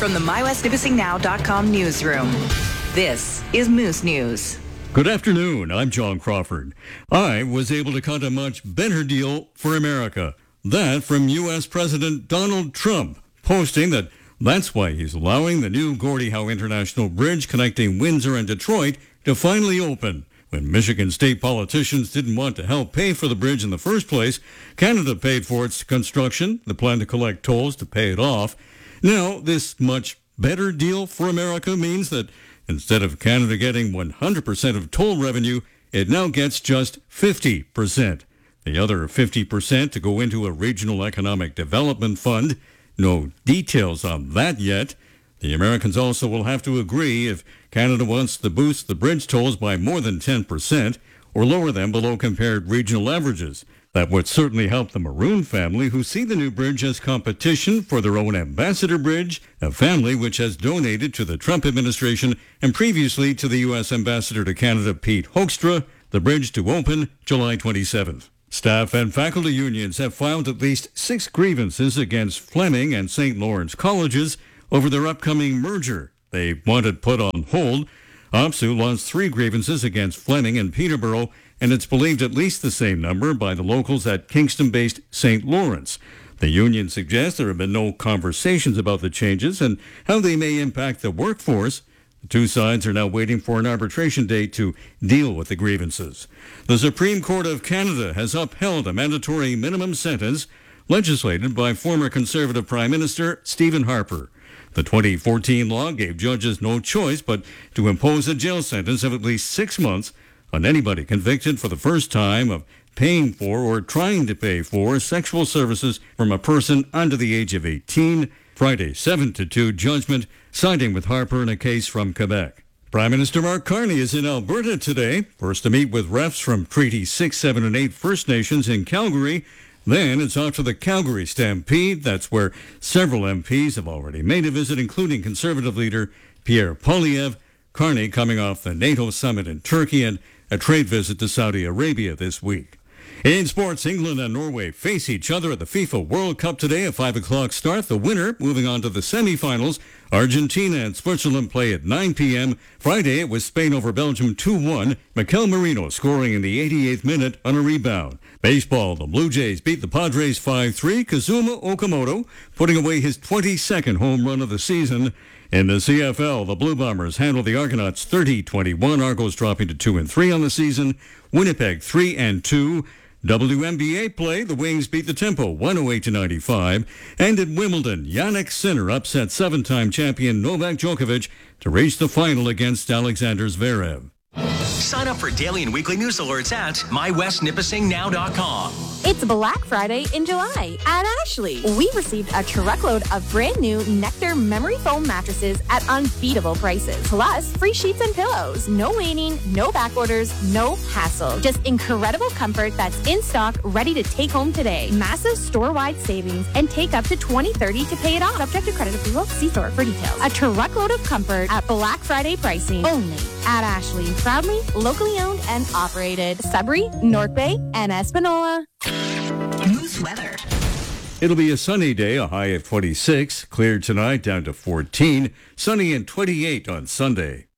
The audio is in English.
From the MyWestNipissingNow.com newsroom, this is Moose News. Good afternoon. I'm John Crawford. I was able to cut a much better deal for America. That from U.S. President Donald Trump, posting that that's why he's allowing the new Gordie Howe International Bridge connecting Windsor and Detroit to finally open. When Michigan state politicians didn't want to help pay for the bridge in the first place, Canada paid for its construction, the plan to collect tolls to pay it off. Now, this much better deal for America means that instead of Canada getting 100% of toll revenue, it now gets just 50%. The other 50% to go into a regional economic development fund. No details on that yet. The Americans also will have to agree if Canada wants to boost the bridge tolls by more than 10% or lower them below compared regional averages. That would certainly help the Maroon family, who see the new bridge as competition for their own Ambassador Bridge, a family which has donated to the Trump administration and previously to the U.S. Ambassador to Canada, Pete Hoekstra, the bridge to open July 27th. Staff and faculty unions have filed at least 6 grievances against Fleming and St. Lawrence colleges over their upcoming merger. They want it put on hold. OPSU launched 3 grievances against Fleming and Peterborough, and it's believed at least the same number by the locals at Kingston-based St. Lawrence. The union suggests there have been no conversations about the changes and how they may impact the workforce. The two sides are now waiting for an arbitration date to deal with the grievances. The Supreme Court of Canada has upheld a mandatory minimum sentence legislated by former Conservative Prime Minister Stephen Harper. The 2014 law gave judges no choice but to impose a jail sentence of at least 6 months on anybody convicted for the first time of paying for or trying to pay for sexual services from a person under the age of 18. Friday, 7-2 judgment, siding with Harper in a case from Quebec. Prime Minister Mark Carney is in Alberta today, first to meet with reps from Treaty 6, 7, and 8 First Nations in Calgary. Then it's off to the Calgary Stampede. That's where several MPs have already made a visit, including Conservative leader Pierre Poilievre. Carney coming off the NATO summit in Turkey and a trade visit to Saudi Arabia this week. In sports, England and Norway face each other at the FIFA World Cup today at 5 o'clock start. The winner moving on to the semifinals. Argentina and Switzerland play at 9 p.m. Friday, it was Spain over Belgium 2-1. Mikel Merino scoring in the 88th minute on a rebound. Baseball, the Blue Jays beat the Padres 5-3. Kazuma Okamoto putting away his 22nd home run of the season. In the CFL, the Blue Bombers handled the Argonauts 30-21. Argos dropping to 2-3 on the season. Winnipeg 3-2. WNBA play, the Wings beat the Tempo 108-95. And at Wimbledon, Jannik Sinner upset 7-time champion Novak Djokovic to reach the final against Alexander Zverev. Sign up for daily and weekly news alerts at MyWestNipissingNow.com. It's Black Friday in July at Ashley. We received a truckload of brand new Nectar memory foam mattresses at unbeatable prices. Plus, free sheets and pillows. No waiting, no back orders, no hassle. Just incredible comfort that's in stock, ready to take home today. Massive store-wide savings and take up to $20-30 to pay it off. Subject to credit approval. See store for details. A truckload of comfort at Black Friday pricing only at Ashley. Proudly locally owned and operated. Sudbury, North Bay, and Espanola. Moose weather. It'll be a sunny day, a high of 26. Clear tonight, down to 14. Sunny and 28 on Sunday.